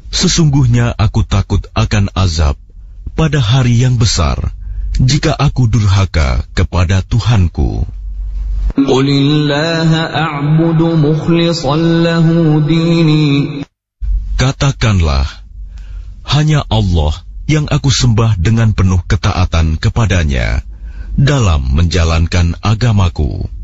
Sesungguhnya aku takut akan azab pada hari yang besar jika aku durhaka kepada Tuhanku. Katakanlah, hanya Allah yang aku sembah dengan penuh ketaatan kepadanya dalam menjalankan agamaku.